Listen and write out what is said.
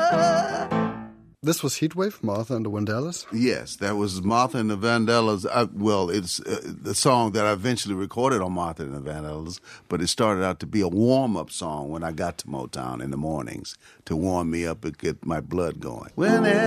This was Heatwave, Martha and the Vandellas? Yes, that was Martha and the Vandellas. It's the song that I eventually recorded on Martha and the Vandellas, but it started out to be a warm-up song when I got to Motown in the mornings to warm me up and get my blood going.